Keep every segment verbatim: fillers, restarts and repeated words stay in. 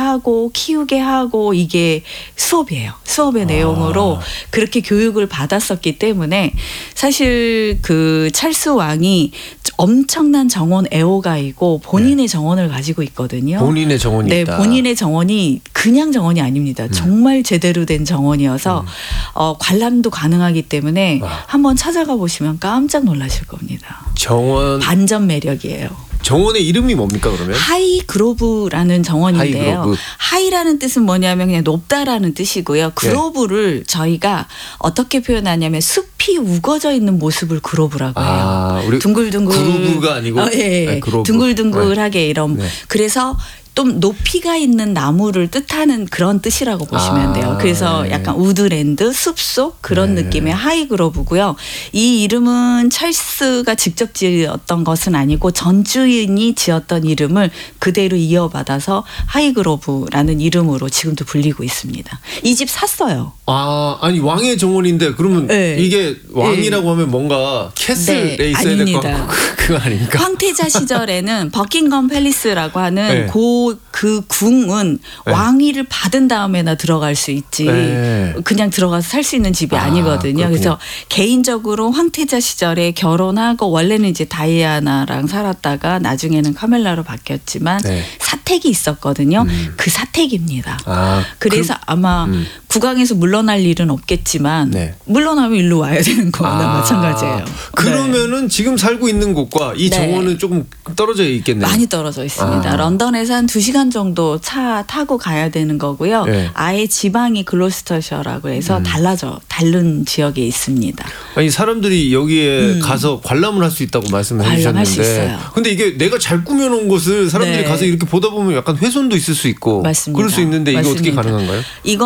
하고 키우게 하고 이게 수업이에요. 수업의 아. 내용으로 그렇게 교육을 받았었기 때문에 사실 그 찰스 왕이 엄청난 정원 애호가이고 본인의 네. 정원을 가지고 있거든요. 본인의 정원이 네, 있다. 본인의 정원이 그냥 정원이 아닙니다. 음. 정말 제대로 된 정원이어서 음. 어, 관람도 가능하기 때문에 와. 한번 찾아가 보시면 깜짝 놀라실 겁니다. 정원 반전 매력이에요. 정원의 이름이 뭡니까 그러면? 하이그로브라는 정원인데요. 하이그로브. 하이라는 뜻은 뭐냐면 그냥 높다라는 뜻이고요. 그로브를 네. 저희가 어떻게 표현하냐면 숲이 우거져 있는 모습을 그로브라고 해요. 아, 우리 둥글둥글. 그루브가 아니고 어, 예, 네, 그로브. 둥글둥글하게 네. 이런. 네. 그래서 좀 높이가 있는 나무를 뜻하는 그런 뜻이라고 보시면 돼요. 그래서 네. 약간 우드랜드, 숲속 그런 네. 느낌의 하이그로브고요. 이 이름은 찰스가 직접 지었던 것은 아니고 전 주인이 지었던 이름을 그대로 이어받아서 하이그로브라는 이름으로 지금도 불리고 있습니다. 이 집 샀어요. 아, 아니 왕의 정원인데 그러면 네. 이게 왕이라고 네. 하면 뭔가 캐슬에 네. 있어야 될 것 같고 그거 아닙니까? 황태자 시절에는 버킹엄 팰리스라고 하는 네. 고 그 궁은 네. 왕위를 받은 다음에나 들어갈 수 있지 네. 그냥 들어가서 살 수 있는 집이 아, 아니거든요. 그렇군요. 그래서 개인적으로 황태자 시절에 결혼하고 원래는 이제 다이아나랑 살았다가 나중에는 카멜라로 바뀌었지만 네. 사택이 있었거든요. 음. 그 사택입니다. 아, 그래서 그럼, 아마 음. 국왕에서 물러날 일은 없겠지만 네. 물러나면 일로 와야 되는 거나 아, 마찬가지예요. 그러면은 네. 지금 살고 있는 곳과 이 정원은 네. 조금 떨어져 있겠네요. 많이 떨어져 있습니다. 아. 런던에서 한 두 시간 정도 차 타고 가야 되는 거고요. 네. 아예 지방이 글로스터셔라고 해서 음. 달라져 다른 지역에 있습니다. 아니 사람들이 여기에 음. 가서 관람을 할 수 있다고 말씀을 해주셨는데 근데 이게 내가 잘 꾸며놓은 곳을 사람들이 네. 가서 이렇게 보다 보면 약간 훼손도 있을 수 있고 맞습니다. 그럴 수 있는데 이거 맞습니다. 어떻게 가능한가요?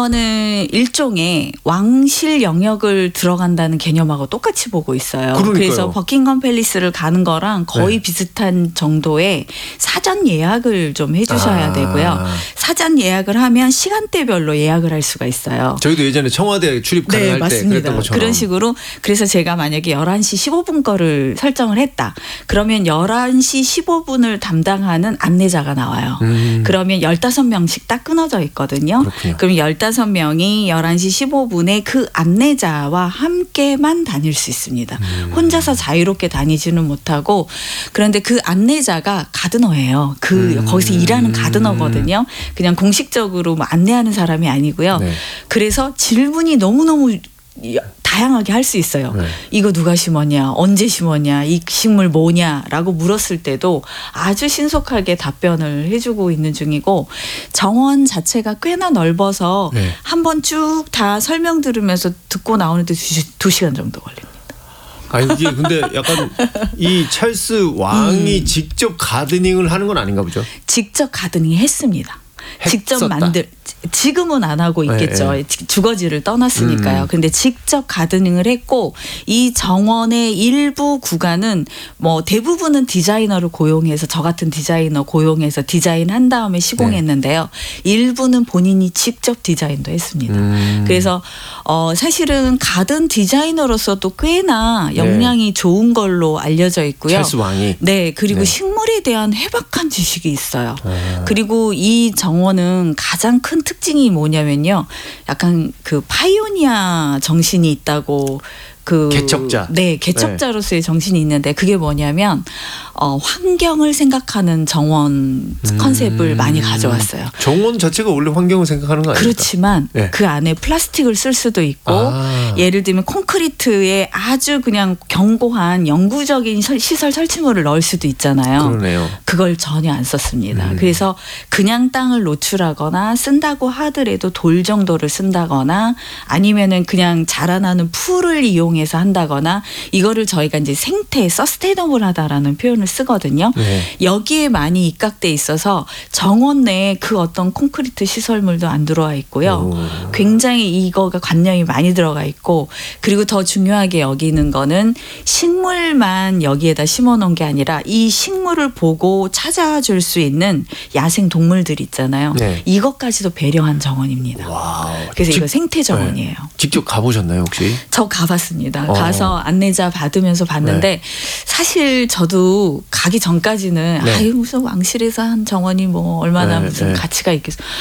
이거는 일종의 왕실 영역을 들어간다는 개념하고 똑같이 보고 있어요. 그러니까요. 그래서 버킹엄 팰리스를 가는 거랑 거의 네. 비슷한 정도의 사전 예약을 좀 해주셔야 아. 되고요. 사전 예약을 하면 시간대별로 예약을 할 수가 있어요. 저희도 예전에 청와대 출입 가능할 네, 때 그랬던 것처럼. 그런 식으로 그래서 제가 만약에 열한 시 십오 분 거를 설정을 했다. 그러면 열한 시 십오 분을 담당하는 안내자가 나와요. 음. 그러면 열다섯 명씩 딱 끊어져 있거든요. 그렇군요. 그럼 열다섯 명이 열한 시 십오 분에 그 안내자와 함께만 다닐 수 있습니다. 음. 혼자서 자유롭게 다니지는 못하고 그런데 그 안내자가 가드너예요. 그 음. 거기서 일하는 가드너거든요. 그냥 공식적으로 뭐 안내하는 사람이 아니고요. 네. 그래서 질문이 너무너무 다양하게 할 수 있어요. 네. 이거 누가 심었냐, 언제 심었냐, 이 식물 뭐냐라고 물었을 때도 아주 신속하게 답변을 해주고 있는 중이고 정원 자체가 꽤나 넓어서 네. 한번 쭉 다 설명 들으면서 듣고 나오는데 두 시간 정도 걸립니다. 아니 이게 근데 약간 이 찰스 왕이 음. 직접 가드닝을 하는 건 아닌가 보죠? 직접 가드닝 했습니다. 직접 했었다. 만들 지금은 안 하고 있겠죠. 네, 네. 주거지를 떠났으니까요. 음. 근데 직접 가드닝을 했고 이 정원의 일부 구간은 뭐 대부분은 디자이너를 고용해서 저 같은 디자이너 고용해서 디자인한 다음에 시공했는데요. 네. 일부는 본인이 직접 디자인도 했습니다. 음. 그래서 어 사실은 가든 디자이너로서도 꽤나 역량이 네. 좋은 걸로 알려져 있고요. 찰스 왕이. 네. 그리고 네. 식물에 대한 해박한 지식이 있어요. 아. 그리고 이 정원은 가장 큰 특징이 뭐냐면요. 약간 그 파이오니아 정신이 있다고 그 개척자. 네, 개척자로서의 네. 정신이 있는데 그게 뭐냐면 어, 환경을 생각하는 정원 음. 컨셉을 많이 가져왔어요. 정원 자체가 원래 환경을 생각하는 거 아닙니까? 그렇지만 네. 그 안에 플라스틱을 쓸 수도 있고 아. 예를 들면 콘크리트에 아주 그냥 견고한 영구적인 시설 설치물을 넣을 수도 있잖아요. 그러네요. 그걸 전혀 안 썼습니다. 음. 그래서 그냥 땅을 노출하거나 쓴다고 하더라도 돌 정도를 쓴다거나 아니면은 그냥 자라나는 풀을 이용해서 한다거나 이거를 저희가 이제 생태 서스테이너블하다라는 표현을 쓰거든요. 네. 여기에 많이 입각돼 있어서 정원 내에 그 어떤 콘크리트 시설물도 안 들어와 있고요. 오. 굉장히 이거가 관념이 많이 들어가 있고 그리고 더 중요하게 여기는 거는 식물만 여기에다 심어 놓은 게 아니라 이 식물을 보고 찾아줄 수 있는 야생 동물들 있잖아요. 네. 이것까지도 배려한 정원입니다. 와우. 그래서 직, 이거 생태 정원이에요. 네. 직접 가보셨나요 혹시? 저 가봤습니다. 어. 가서 안내자 받으면서 봤는데 네. 사실 저도 가기 전까지는 네. 아유 무슨 왕실에서 한 정원이 뭐 얼마나 네. 무슨 네. 가치가 있겠어.